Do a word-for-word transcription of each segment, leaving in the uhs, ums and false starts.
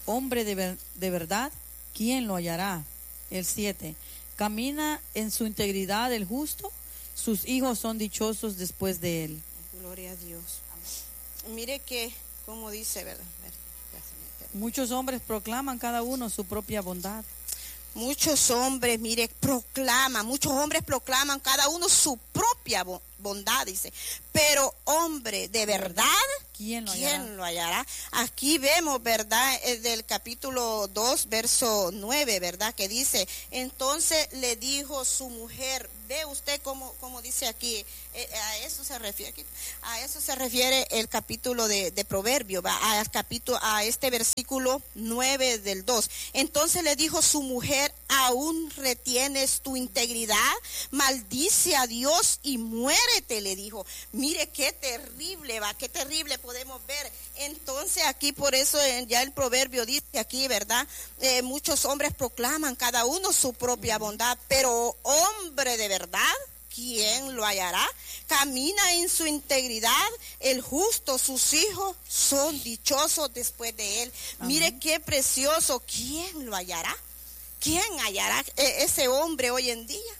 hombre de, ver, de verdad, ¿quién lo hallará? El siete. Camina en su integridad el justo, sus hijos son dichosos después de él. Gloria a Dios. Mire que, como dice, ¿verdad? Muchos hombres proclaman cada uno su propia bondad. Muchos hombres, mire, proclaman, muchos hombres proclaman cada uno su propia bondad, dice. Pero hombre, ¿de verdad? ¿Quién lo hallará? ¿Quién lo hallará? Aquí vemos, ¿verdad? Del capítulo dos, verso nueve, ¿verdad? Que dice, entonces le dijo su mujer, ve usted cómo, cómo dice aquí, eh, a eso se refiere aquí, a eso se refiere el capítulo de, de Proverbio, va, al capítulo, a este versículo nueve del dos. Entonces le dijo su mujer, ¿aún retienes tu integridad? Maldice a Dios y muérete, le dijo. Mire qué terrible, va, qué terrible podemos ver. Entonces aquí por eso ya el proverbio dice aquí, ¿verdad? Eh, muchos hombres proclaman cada uno su propia bondad, pero hombre de verdad, ¿quién lo hallará? Camina en su integridad, el justo, sus hijos son dichosos después de él. Amén. Mire qué precioso, ¿quién lo hallará? ¿Quién hallará ese hombre hoy en día?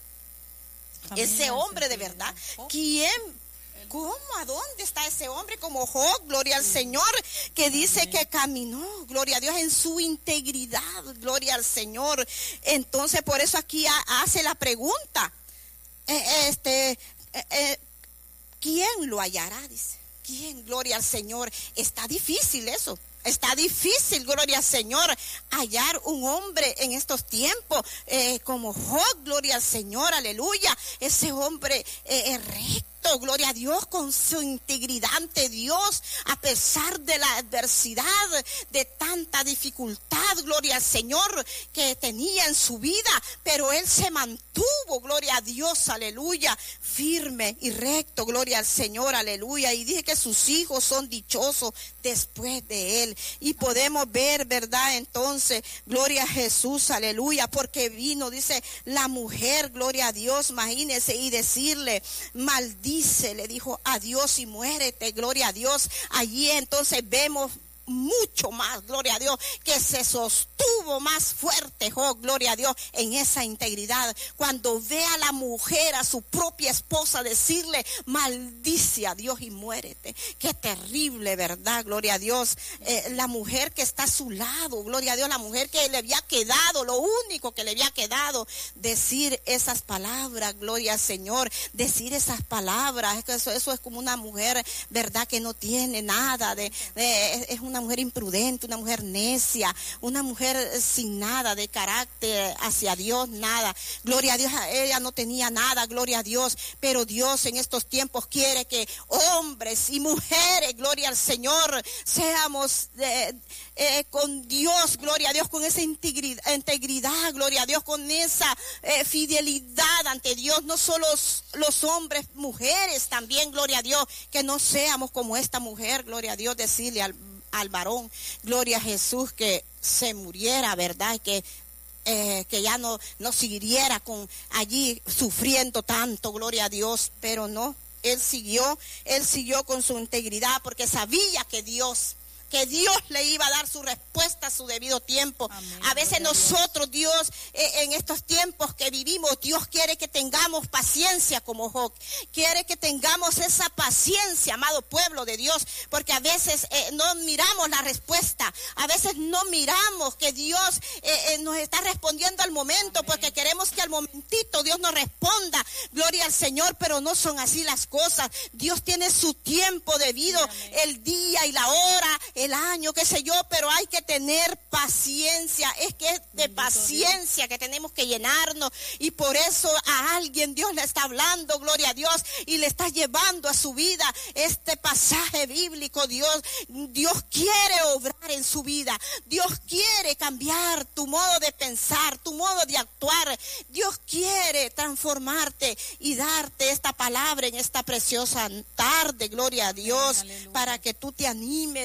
Amén. Ese hombre de verdad, ¿quién? ¿Cómo? ¿A dónde está ese hombre como Job? Gloria al Señor, que dice Amén. Que caminó, gloria a Dios, en su integridad, gloria al Señor. Entonces, por eso aquí hace la pregunta, eh, este, eh, eh, ¿quién lo hallará? Dice, ¿quién? Gloria al Señor. Está difícil eso. Está difícil, gloria al Señor, hallar un hombre en estos tiempos eh, como Job, gloria al Señor, aleluya. Ese hombre eh, es recto, gloria a Dios, con su integridad ante Dios, a pesar de la adversidad, de tanta dificultad, gloria al Señor, que tenía en su vida, pero él se mantuvo, gloria a Dios, aleluya, firme y recto, gloria al Señor, aleluya. Y dije que sus hijos son dichosos después de él. Y podemos ver, ¿verdad? Entonces, gloria a Jesús, aleluya, porque vino, dice, la mujer, gloria a Dios, imagínese, y decirle, maldice, le dijo, a Dios y muérete, gloria a Dios. Allí entonces vemos mucho más, gloria a Dios, que se sostuvo más fuerte, oh, gloria a Dios, en esa integridad. Cuando ve a la mujer, a su propia esposa, decirle, maldice a Dios y muérete. Qué terrible, ¿verdad? Gloria a Dios. Eh, la mujer que está a su lado, gloria a Dios, la mujer que le había quedado, lo único que le había quedado, decir esas palabras, gloria al Señor, decir esas palabras, eso, eso es como una mujer, ¿verdad? Que no tiene nada, de, de es una mujer imprudente, una mujer necia, una mujer sin nada de carácter hacia Dios, nada. Gloria a Dios, ella no tenía nada, gloria a Dios, pero Dios en estos tiempos quiere que hombres y mujeres, gloria al Señor, seamos eh, eh, con Dios, gloria a Dios, con esa integridad, integridad gloria a Dios, con esa eh, fidelidad ante Dios, no solo los, los hombres, mujeres también, gloria a Dios, que no seamos como esta mujer, gloria a Dios, decirle al al varón, gloria a Jesús, que se muriera, ¿verdad? Que, eh, que ya no, no siguiera con allí sufriendo tanto, gloria a Dios, pero no, él siguió, él siguió con su integridad porque sabía que Dios, que Dios le iba a dar su respuesta a su debido tiempo. Amén. A veces nosotros, Dios, eh, en estos tiempos que vivimos, Dios quiere que tengamos paciencia como Job. Quiere que tengamos esa paciencia, amado pueblo de Dios, porque a veces eh, no miramos la respuesta. A veces no miramos que Dios eh, eh, nos está respondiendo al momento. Amén. Porque queremos que al momentito Dios nos responda. Gloria al Señor, pero no son así las cosas. Dios tiene su tiempo debido, amén, el día y la hora, el año, qué sé yo, pero hay que tener paciencia. Es que es de paciencia que tenemos que llenarnos, y por eso a alguien Dios le está hablando, gloria a Dios, y le está llevando a su vida este pasaje bíblico. Dios, Dios quiere obrar en su vida. Dios quiere cambiar tu modo de pensar, tu modo de actuar. Dios quiere transformarte y darte esta palabra en esta preciosa tarde, gloria a Dios, amén, para que tú te animes y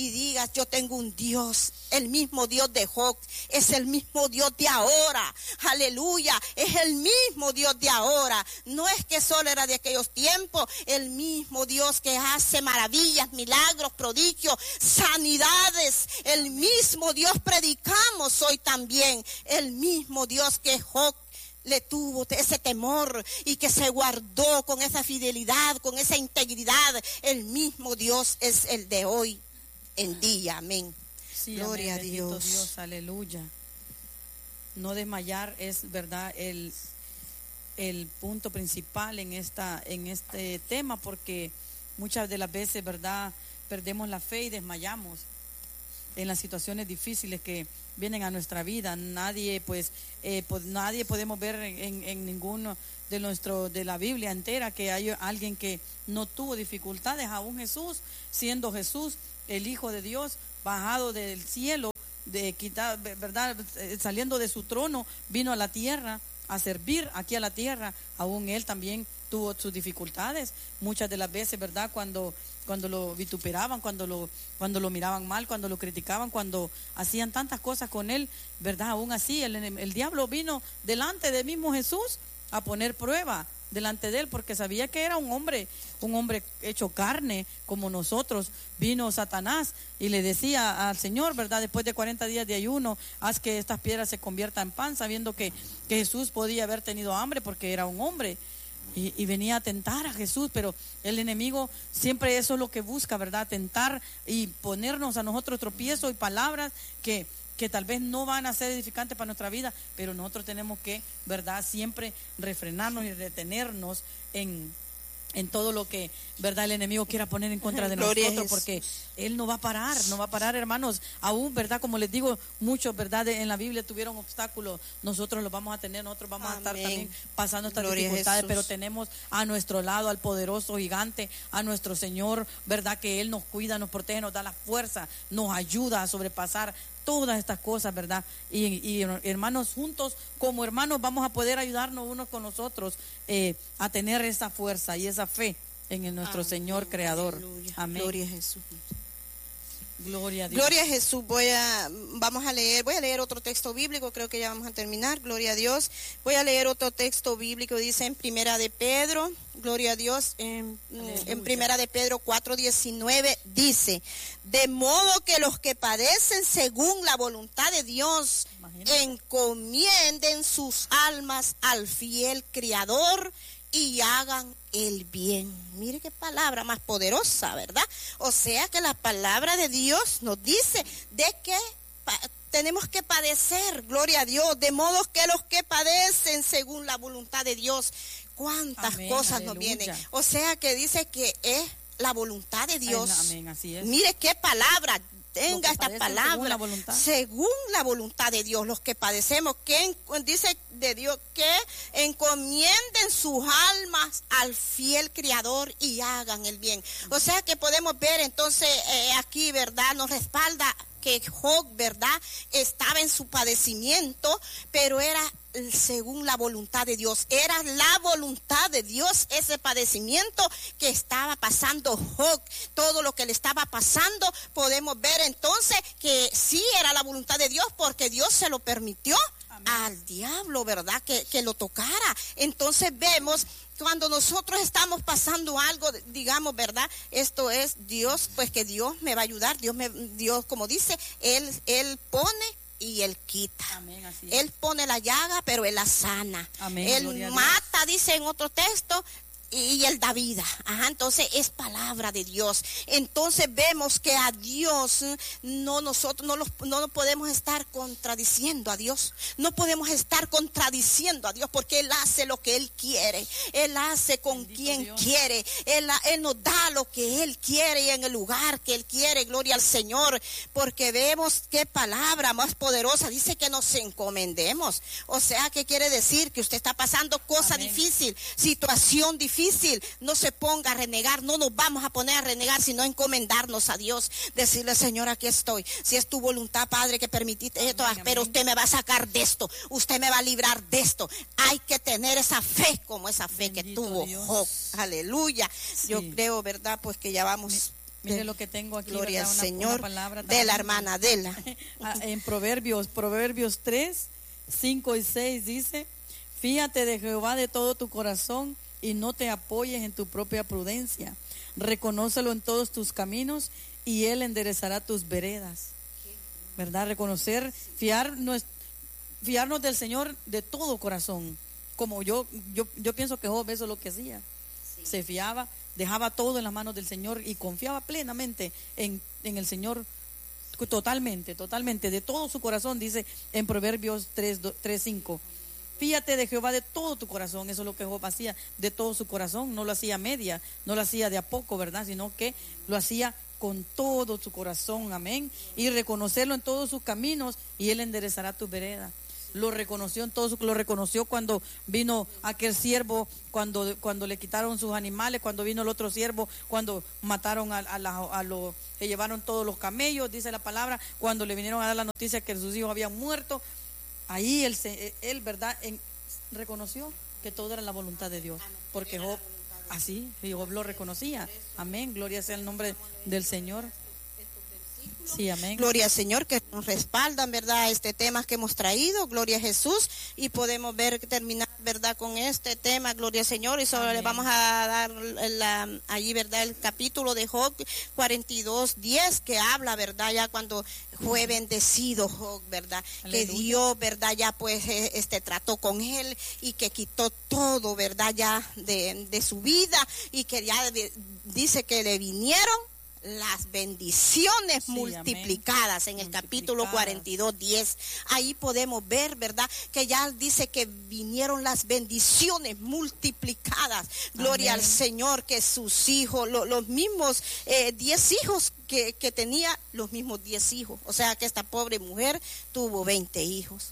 y digas, yo tengo un Dios, el mismo Dios de Job, es el mismo Dios de ahora, aleluya, es el mismo Dios de ahora, no es que solo era de aquellos tiempos, el mismo Dios que hace maravillas, milagros, prodigios, sanidades, el mismo Dios predicamos hoy también, el mismo Dios que Job le tuvo ese temor y que se guardó con esa fidelidad, con esa integridad. El mismo Dios es el de hoy en día. Amén. Sí, Gloria amén, a Dios. Dios. Aleluya. No desmayar es, verdad, el, el punto principal en, esta, en este tema, porque muchas de las veces, verdad, perdemos la fe y desmayamos en las situaciones difíciles que vienen a nuestra vida. Nadie pues eh, pues, nadie podemos ver en, en ninguno de nuestro de la Biblia entera que hay alguien que no tuvo dificultades. Aún Jesús, siendo Jesús el Hijo de Dios, bajado del cielo, de quitar, verdad, saliendo de su trono, vino a la tierra a servir aquí a la tierra. Aún él también tuvo sus dificultades muchas de las veces, verdad, cuando cuando lo vituperaban, cuando lo cuando lo miraban mal, cuando lo criticaban, cuando hacían tantas cosas con él, verdad. Aún así el, el diablo vino delante del mismo Jesús a poner prueba delante de él, porque sabía que era un hombre, un hombre hecho carne como nosotros. Vino Satanás y le decía al Señor, verdad, después de cuarenta días de ayuno, haz que estas piedras se conviertan en pan, sabiendo que, que Jesús podía haber tenido hambre porque era un hombre. Y, y venía a tentar a Jesús, pero el enemigo siempre eso es lo que busca, ¿verdad? Tentar y ponernos a nosotros tropiezos y palabras que, que tal vez no van a ser edificantes para nuestra vida, pero nosotros tenemos que, ¿verdad?, siempre refrenarnos y retenernos en, en todo lo que, ¿verdad?, el enemigo quiera poner en contra de Gloria nosotros, porque él no va a parar, no va a parar, hermanos. Aún, ¿verdad?, como les digo, muchos, ¿verdad?, en la Biblia tuvieron obstáculos, nosotros los vamos a tener, nosotros vamos Amén. a estar también pasando estas Gloria dificultades, pero tenemos a nuestro lado al poderoso gigante, a nuestro Señor, ¿verdad?, que Él nos cuida, nos protege, nos da la fuerza, nos ayuda a sobrepasar todas estas cosas, ¿verdad? Y, y hermanos, juntos como hermanos vamos a poder ayudarnos unos con nosotros eh, a tener esa fuerza y esa fe en el nuestro Amén. Señor Creador. Aleluya. Amén. Gloria a Jesús. Gloria a Dios. Gloria a Jesús. Voy a, vamos a leer, voy a leer otro texto bíblico, creo que ya vamos a terminar. Gloria a Dios. Voy a leer otro texto bíblico, dice en Primera de Pedro, gloria a Dios, en, en Primera de Pedro cuatro diecinueve dice, de modo que los que padecen según la voluntad de Dios, Imagínate. encomienden sus almas al fiel Criador y hagan el bien. Mire qué palabra más poderosa, ¿verdad? O sea que la palabra de Dios nos dice de que pa- tenemos que padecer, gloria a Dios, de modo que los que padecen según la voluntad de Dios, cuántas Amén, cosas aleluya. nos vienen. O sea que dice que es la voluntad de Dios. Amén, así es. Mire qué palabra. Tenga esta palabra según la, voluntad. según la voluntad de Dios, los que padecemos, que dice de Dios que encomienden sus almas al fiel Criador y hagan el bien. O sea que podemos ver entonces eh, aquí, ¿verdad? Nos respalda que Job, ¿verdad?, estaba en su padecimiento, pero era según la voluntad de Dios. Era la voluntad de Dios ese padecimiento que estaba pasando Job. Todo lo que le estaba pasando, podemos ver entonces que sí era la voluntad de Dios, porque Dios se lo permitió Amén. al diablo, ¿verdad?, que, que lo tocara. Entonces vemos, cuando nosotros estamos pasando algo, digamos, ¿verdad?, esto es Dios, pues que Dios me va a ayudar. Dios, me, Dios como dice, Él, Él pone y Él quita. Amén, así es. Él pone la llaga, pero Él la sana. Amén, Él mata, dice en otro texto, y Él da vida. Ajá, entonces es palabra de Dios. Entonces vemos que a Dios no nosotros no, los, no nos podemos estar contradiciendo a Dios. No podemos estar contradiciendo a Dios, porque Él hace lo que Él quiere. Él hace con Bendito quien Dios. quiere. Él, Él nos da lo que Él quiere y en el lugar que Él quiere. Gloria al Señor. Porque vemos qué palabra más poderosa. Dice que nos encomendemos. O sea, ¿qué quiere decir? Que usted está pasando cosa Amén. difícil, situación difícil. Difícil, no se ponga a renegar, no nos vamos a poner a renegar, sino encomendarnos a Dios, decirle, Señor, aquí estoy, si es tu voluntad, Padre, que permitiste amén, esto, amén. pero usted me va a sacar de esto, usted me va a librar de esto. Hay que tener esa fe como esa fe Bendito que tuvo Dios. Job, aleluya. Sí. Yo creo, ¿verdad? Pues que ya vamos. Mire lo que tengo aquí, gloria al una, Señor, una palabra de la hermana Adela. En Proverbios, Proverbios tres, cinco y seis dice: fíjate de Jehová de todo tu corazón y no te apoyes en tu propia prudencia. Reconócelo en todos tus caminos y Él enderezará tus veredas. ¿Verdad? Reconocer, fiarnos, fiarnos del Señor de todo corazón. Como yo, yo, yo pienso que Job eso es lo que hacía. Sí. Se fiaba, dejaba todo en las manos del Señor y confiaba plenamente en, en el Señor, totalmente, totalmente, de todo su corazón, dice en Proverbios tres, cinco. Fíjate de Jehová de todo tu corazón. Eso es lo que Job hacía, de todo su corazón. No lo hacía a media, no lo hacía de a poco, ¿verdad? Sino que lo hacía con todo su corazón, amén. Y reconocerlo en todos sus caminos y Él enderezará tu vereda. Lo reconoció en todo su, lo reconoció cuando vino aquel siervo, cuando, cuando le quitaron sus animales, cuando vino el otro siervo, cuando mataron a, a, la, a los, le llevaron todos los camellos, dice la palabra, cuando le vinieron a dar la noticia que sus hijos habían muerto. Ahí él, él ¿verdad? En, reconoció que todo era la voluntad de Dios, porque Job, así, Job lo reconocía. Amén, gloria sea el nombre del Señor. Sí, amén. Gloria al Señor, que nos respaldan, ¿verdad? Este tema que hemos traído, gloria a Jesús, y podemos ver terminar, ¿verdad? Con este tema, gloria al Señor, y solo le vamos a dar la, allí, ¿verdad? El capítulo de Job cuarenta y dos, diez, que habla, ¿verdad? Ya cuando fue bendecido Job, ¿verdad? Aleluya. Que Dios, ¿verdad? Ya pues este trató con él y que quitó todo, ¿verdad? Ya de, de su vida, y que ya de, dice que le vinieron las bendiciones sí, multiplicadas amén. En el multiplicadas. Capítulo cuarenta y dos, diez, ahí podemos ver, ¿verdad? Que ya dice que vinieron las bendiciones multiplicadas, gloria amén. Al Señor, que sus hijos, lo, los mismos eh, diez hijos que, que tenía, los mismos diez hijos, o sea que esta pobre mujer tuvo veinte hijos.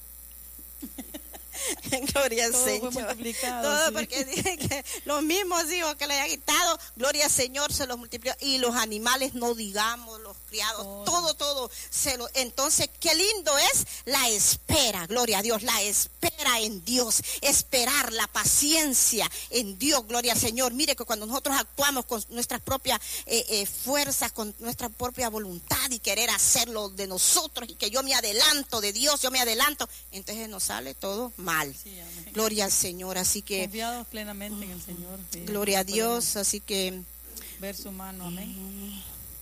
Gloria al todo Señor. Todo sí. Porque dice que los mismos hijos que le había quitado, gloria al Señor, se los multiplicó. Y los animales, no digamos, los criados, oh. todo, todo. Se lo, entonces, qué lindo es la espera, gloria a Dios, la espera en Dios, esperar, la paciencia en Dios, gloria al Señor. Mire que cuando nosotros actuamos con nuestras propias eh, eh, fuerzas, con nuestra propia voluntad y querer hacerlo de nosotros, y que yo me adelanto de Dios, yo me adelanto, entonces nos sale todo mal. Sí, gloria al Señor, así que confiados plenamente en el Señor. Sí, gloria a Dios, así que ver su mano, amén.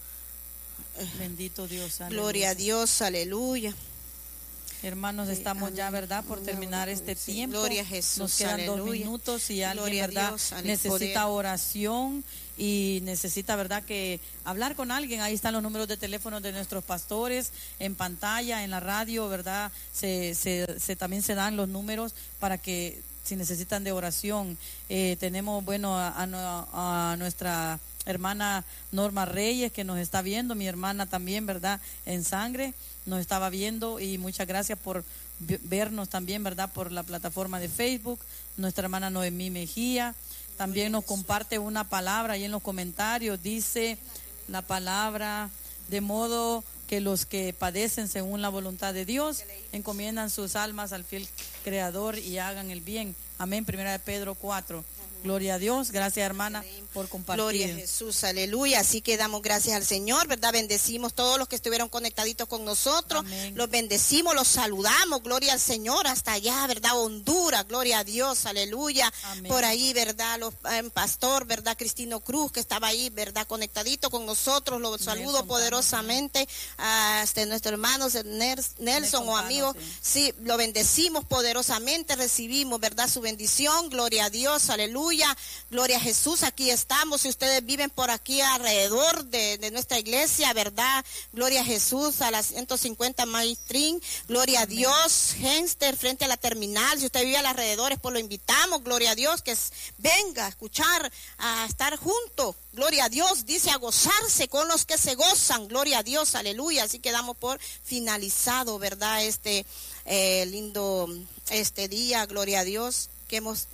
Bendito Dios, aleluya. Gloria a Dios, aleluya. Hermanos, estamos sí, ya, ¿verdad? Por terminar este sí, tiempo. Gloria a Jesús, nos quedan aleluya. Dos minutos. Si alguien, gloria ¿verdad? Dios, necesita poder. Oración y necesita, ¿verdad?, que hablar con alguien, ahí están los números de teléfono de nuestros pastores en pantalla, en la radio, ¿verdad? Se, se, se también se dan los números para que si necesitan de oración. Eh, tenemos, bueno, a, a, a nuestra hermana Norma Reyes, que nos está viendo, mi hermana también, ¿verdad?, en sangre, nos estaba viendo, y muchas gracias por vernos también, ¿verdad?, por la plataforma de Facebook. Nuestra hermana Noemí Mejía también nos comparte una palabra ahí en los comentarios, dice la palabra: de modo que los que padecen según la voluntad de Dios encomiendan sus almas al fiel Creador y hagan el bien. Amén. Primera de Pedro cuatro. Gloria a Dios, gracias hermana por compartir. Gloria a Jesús, aleluya. Así que damos gracias al Señor, ¿verdad? Bendecimos todos los que estuvieron conectaditos con nosotros. Amén. Los bendecimos, los saludamos, gloria al Señor, hasta allá, ¿verdad? Honduras, gloria a Dios, aleluya. Amén. Por ahí, ¿verdad? Los eh, pastor, ¿verdad? Cristino Cruz, que estaba ahí, ¿verdad? Conectadito con nosotros, los saludo Nelson, poderosamente a este, nuestro hermano Nelson, Nelson o amigo. Sí. sí, lo bendecimos poderosamente, recibimos, ¿verdad? Su bendición, gloria a Dios, aleluya. Gloria a Jesús, aquí estamos. Si ustedes viven por aquí alrededor de, de nuestra iglesia, ¿verdad? Gloria a Jesús, a las ciento cincuenta Maestrín, gloria Amén. A Dios, Genster, frente a la terminal. Si usted vive a los alrededores, pues lo invitamos, gloria a Dios, que es, venga a escuchar, a estar junto, gloria a Dios, dice a gozarse con los que se gozan, gloria a Dios, aleluya. Así que damos por finalizado, ¿verdad? Este eh, lindo este día, gloria a Dios, que hemos